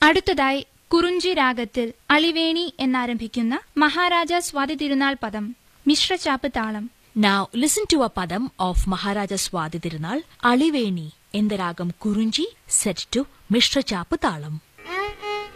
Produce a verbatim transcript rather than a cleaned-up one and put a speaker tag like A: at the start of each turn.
A: അടുത്തതായി കുറുഞ്ചി രാഗത്തിൽ അളിവേണി എന്നാരംഭിക്കുന്ന മഹാരാജ സ്വാതി തിരുനാൾ പദം മിശ്രചാപ്പ് താളം.
B: Now listen to a padam of Maharaja Swati Tirunal, Aliveni, in the ragam Kurunji, set to Mishra Chapu Talam.